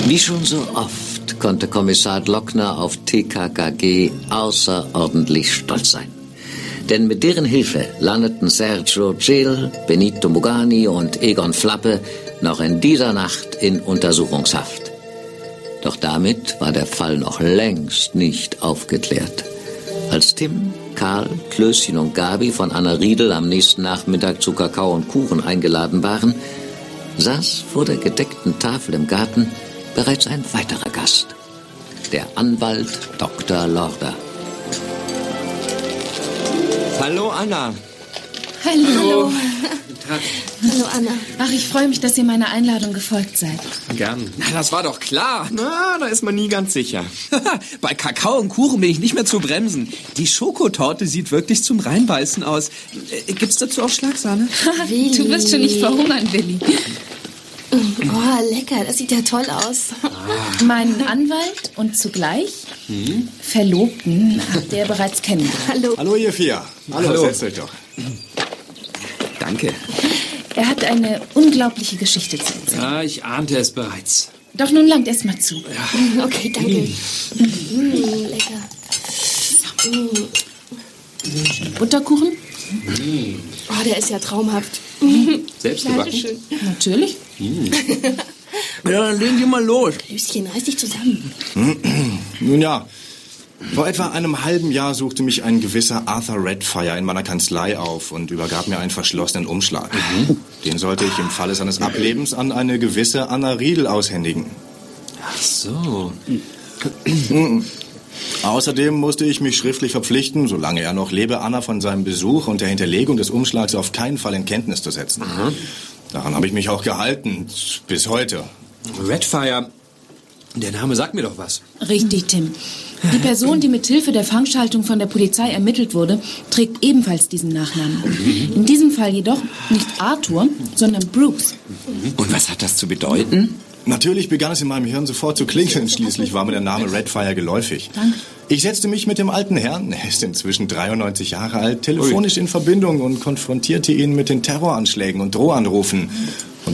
Wie schon so oft konnte Kommissar Glockner auf TKKG außerordentlich stolz sein. Denn mit deren Hilfe landeten Sergio Gil, Benito Mugani und Egon Flappe noch in dieser Nacht in Untersuchungshaft. Doch damit war der Fall noch längst nicht aufgeklärt. Als Tim, Karl, Klößchen und Gabi von Anna Riedel am nächsten Nachmittag zu Kakao und Kuchen eingeladen waren, saß vor der gedeckten Tafel im Garten bereits ein weiterer Gast. Der Anwalt Dr. Lorda. Hallo, Anna. Hallo. Guten Tag. Hallo, Anna. Ach, ich freue mich, dass ihr meiner Einladung gefolgt seid. Gern. Na, das war doch klar. Na, da ist man nie ganz sicher. Bei Kakao und Kuchen bin ich nicht mehr zu bremsen. Die Schokotorte sieht wirklich zum Reinbeißen aus. Gibt's dazu auch Schlagsahne? Willi. Du wirst schon nicht verhungern, Willi. Oh, lecker. Das sieht ja toll aus. Meinen Anwalt und zugleich Verlobten habt ihr bereits kennengelernt. Hallo. Hallo, ihr vier. Hallo, setzt euch doch. Danke. Er hat eine unglaubliche Geschichte zu erzählen. Ja, ich ahnte es bereits. Doch nun langt erst mal zu. Ja. Okay, danke. Lecker. Butterkuchen? Oh, der ist ja traumhaft. Selbst gebacken? Natürlich. Ja, dann legen wir mal los. Klößchen, reiß dich zusammen. Nun ja, vor etwa einem halben Jahr suchte mich ein gewisser Arthur Redfire in meiner Kanzlei auf und übergab mir einen verschlossenen Umschlag. Den sollte ich im Falle seines Ablebens an eine gewisse Anna Riedel aushändigen. Ach so. Außerdem musste ich mich schriftlich verpflichten, solange er noch lebe, Anna von seinem Besuch und der Hinterlegung des Umschlags auf keinen Fall in Kenntnis zu setzen. Daran habe ich mich auch gehalten, bis heute. Redfire, der Name sagt mir doch was. Richtig, Tim. Die Person, die mit Hilfe der Fangschaltung von der Polizei ermittelt wurde, trägt ebenfalls diesen Nachnamen. In diesem Fall jedoch nicht Arthur, sondern Brooks. Und was hat das zu bedeuten? Natürlich begann es in meinem Hirn sofort zu klingeln. Schließlich war mir der Name Redfire geläufig. Danke. Ich setzte mich mit dem alten Herrn, er ist inzwischen 93 Jahre alt, telefonisch in Verbindung und konfrontierte ihn mit den Terroranschlägen und Drohanrufen.